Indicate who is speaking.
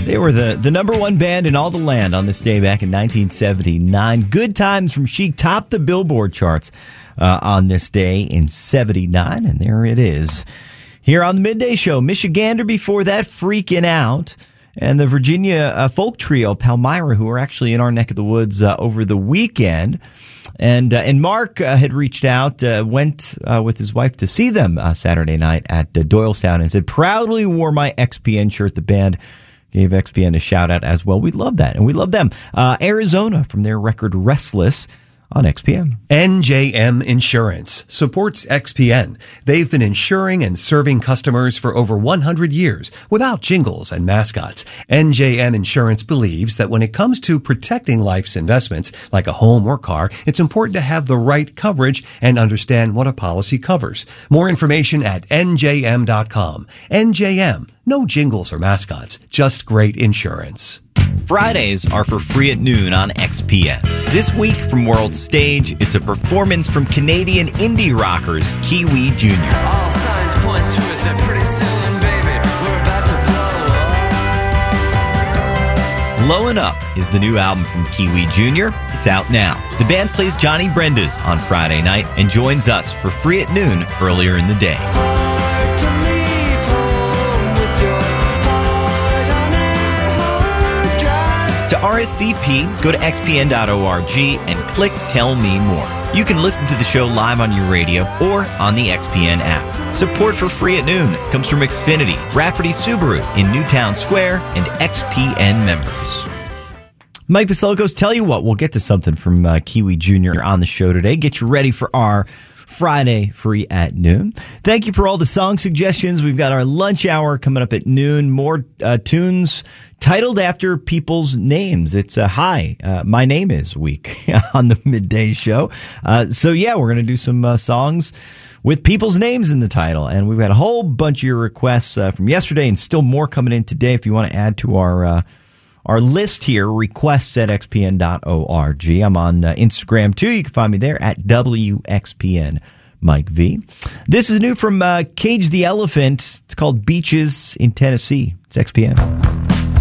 Speaker 1: They were the number one band in all the land on this day back in 1979. Good Times from Chic topped the Billboard charts on this day in 79, and there it is. Here on the Midday Show, Michigander before that, Freaking Out, and the Virginia folk trio Palmyra, who were actually in our neck of the woods over the weekend. And Mark had reached out, went with his wife to see them Saturday night at Doylestown, and said, proudly wore my XPN shirt. The band gave XPN a shout out as well. We love that, and we love them. Arizona from their record Restless on XPN.
Speaker 2: NJM Insurance supports XPN. They've been insuring and serving customers for over 100 years without jingles and mascots. NJM Insurance believes that when it comes to protecting life's investments, like a home or car, it's important to have the right coverage and understand what a policy covers. More information at njm.com. NJM, no jingles or mascots, just great insurance.
Speaker 1: Fridays are for Free at Noon on XPN. This week from World Stage, it's a performance from Canadian indie rockers Kiwi Jr.
Speaker 3: All signs point to it that pretty soon, baby, we're about to blow up.
Speaker 1: Blowin' Up is the new album from Kiwi Jr. It's out now. The band plays Johnny Brenda's on Friday night and joins us for Free at Noon earlier in the day. To RSVP, go to xpn.org and click Tell Me More. You can listen to the show live on your radio or on the XPN app. Support for Free at Noon comes from Xfinity, Rafferty Subaru in Newtown Square, and XPN members. Mike Vasilkos, tell you what, we'll get to something from Kiwi Jr. on the show today. Get you ready for our Friday Free at Noon. Thank you for all the song suggestions. We've got our lunch hour coming up at noon. More tunes titled after people's names. It's a Hi, My Name Is week on the Midday Show. So yeah, we're going to do some songs with people's names in the title. And we've got a whole bunch of your requests from yesterday and still more coming in today. If you want to add to our list here, requests at xpn.org. I'm on Instagram, too. You can find me there at WXPN Mike V. This is new from Cage the Elephant. It's called Beaches in Tennessee. It's XPN.